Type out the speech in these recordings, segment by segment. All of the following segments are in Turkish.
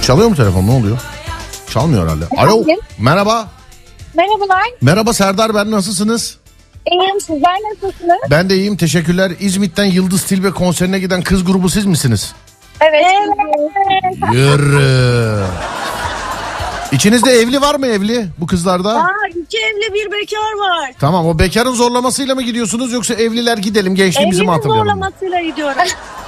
Çalıyor mu telefon, ne oluyor? Çalmıyor herhalde. Alo, merhaba. Merhabalar. Merhaba Serdar ben, nasılsınız? İyiyim, sizler nasılsınız? Ben de iyiyim, teşekkürler. İzmit'ten Yıldız Tilbe konserine giden kız grubu siz misiniz? Evet. Yürü. İçinizde evli var mı, evli bu kızlarda? 2 evli bir bekar var. Tamam, o bekarın zorlamasıyla mı gidiyorsunuz yoksa evliler gidelim gençliğimizi mi Evlinin hatırlayalım? zorlamasıyla gidiyorum.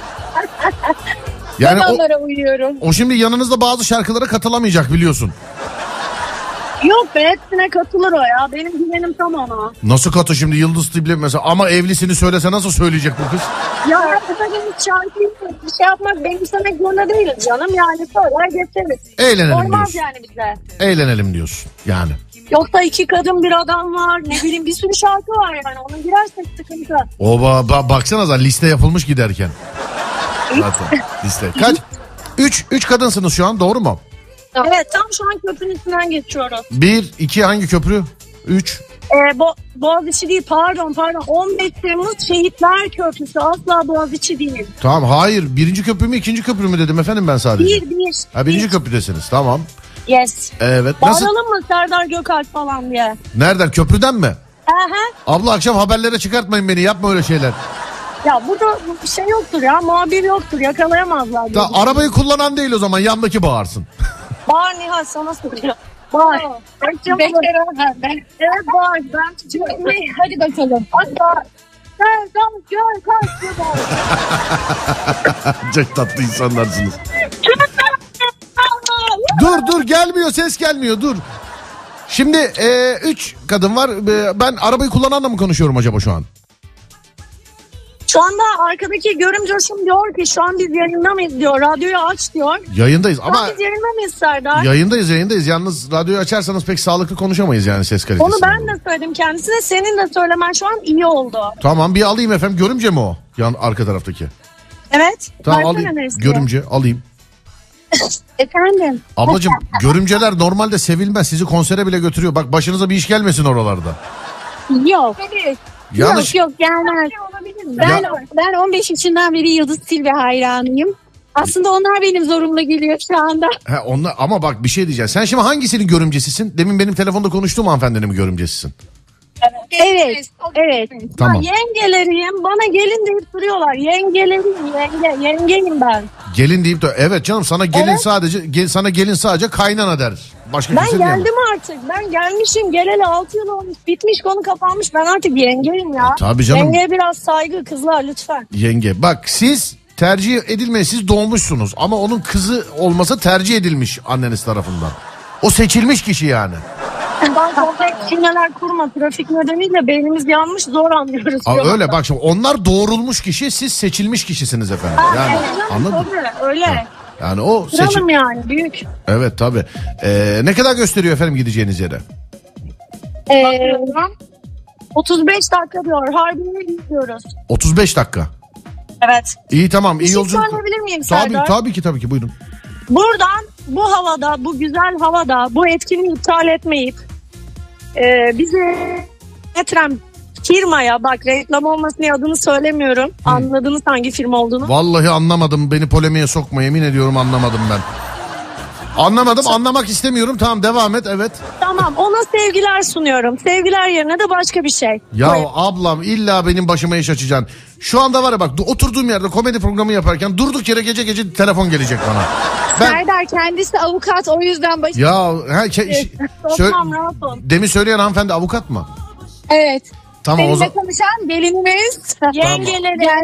Yani Ben onlara uyuyorum. o şimdi yanınızda bazı şarkılara katılamayacak biliyorsun. Yok be, hepsine katılır o ya. Benim güvenim tam ona. Nasıl katı şimdi Yıldız Tilbe mesela, ama evlisini söylese nasıl söyleyecek bu kız? Ya burada benim şarkıyı bir şey yapmak, benim istemek zorunda değiliz canım. Yani söyler geçeriz. Eğlenelim Olmaz diyorsun. yani bize. Eğlenelim diyorsun yani. Yoksa 2 kadın bir adam var. Ne bileyim, bir sürü şarkı var yani. Ona girersek sıkıntı. O baksana zaten liste yapılmış giderken. Zaten liste. Kaç? 3 kadınsınız şu an, doğru mu? Evet, tam şu an köprünün üstünden geçiyoruz. 1, 2 hangi köprü? 3. Boğaziçi değil, pardon. 15 Temmuz Şehitler Köprüsü, asla Boğaziçi değil. Tamam, hayır, birinci köprü mü ikinci köprü mü dedim efendim ben sadece. Bir. Ha, birinci köprüdesiniz, tamam. Yes. Evet. Nasıl? Bağlanalım mı Serdar Gökalp falan diye? Nereden, köprüden mi? Aha. Abla akşam haberlere çıkartmayın beni, yapma öyle şeyler. Ya burada bir şey yoktur ya, muhabir yoktur, yakalayamazlar. Da, arabayı kullanan değil o zaman, yandaki bağırsın. Bağır Nihal, sana soruyor. Bağır. Beklerim ben. Evet bağır, ben tutuyorum. Hadi bakalım. Hadi bağır. Serdar Gökalp diye bağır. Çok tatlı insanlarsınız. Dur gelmiyor, ses gelmiyor, dur. Şimdi 3 kadın var. Ben arabayı kullananla mı konuşuyorum acaba şu an? Şu anda arkadaki görümcoşum diyor ki şu an biz yayında mıyız diyor. Radyoyu aç diyor. Yayındayız ama biz yayında mıyız Serdar? yayındayız. Yalnız radyoyu açarsanız pek sağlıklı konuşamayız yani, ses kalitesi. Onu ben de söyledim kendisine. Senin de söylemen şu an iyi oldu. Tamam, bir alayım efendim. Görümce mi o? Yan arka taraftaki. Evet. Tamam, Versene alayım. neresi? Görümce alayım. Efendim. Ablacığım görümceler normalde sevilmez. Sizi konsere bile götürüyor. Bak başınıza bir iş gelmesin oralarda. Yok. Yanlış. Yok gelmez. Ben 15 yaşından beri Yıldız Tilbe hayranıyım. Aslında onlar benim zorumla geliyor şu anda. He, onlar, ama bak bir şey diyeceğim. Sen şimdi hangisinin görümcesisin? Demin benim telefonda konuştuğum hanımefendinin mi görümcesisin? Evet. Tamam. Ya, yengeleriyim. Bana gelin deyip duruyorlar. Yengeyim ben. Gelin deyip de evet canım, sana gelin Evet. sana gelin sadece kaynana der. Başka Ben kimse diyemez. geldim artık. Ben gelmişim. Geleli 6 yıl olmuş. Bitmiş, konu kapanmış. Ben artık yengeyim ya. Tabii canım. Yengeye biraz saygı kızlar lütfen. Yenge bak, siz tercih edilmeyi, siz doğmuşsunuz ama onun kızı olması tercih edilmiş anneniz tarafından. O seçilmiş kişi yani. Ben kompleks cümleler kurma. Trafik nedeniyle beynimiz yanmış, zor anlıyoruz. Öyle bak şimdi, onlar doğrulmuş kişi, siz seçilmiş kişisiniz efendim. Yani anladın mı? Tabii öyle. Yani o Kralım yani, büyük. Evet tabii. Ne kadar gösteriyor efendim gideceğiniz yere? 35 dakika diyor. Harbiye gidiyoruz. 35 dakika. Evet. İyi, tamam, iyi yolculuk. Söyleyebilir miyim Serdar? Tabii ki buyurun. Buradan bu havada, bu güzel havada bu etkinliği iptal etmeyip bizi getiren firmaya, bak reklam olmasın diye adını söylemiyorum. Anladınız hangi firma olduğunu? Vallahi anlamadım, beni polemiğe sokma, yemin ediyorum anlamadım ben. Anlamadım, anlamak istemiyorum, tamam devam et, evet. Tamam, ona sevgiler sunuyorum. Sevgiler yerine de başka bir şey. Ya Buyurun. ablam illa benim başıma iş açacaksın. Şu anda var ya bak, oturduğum yerde komedi programı yaparken durduk yere gece telefon gelecek bana. Serdar kendisi avukat, o yüzden Sokmam, rahat ol. demin söyleyen hanımefendi avukat mı? Evet. Tamam, Seninle konuşan gelinimiz. Yengeleri.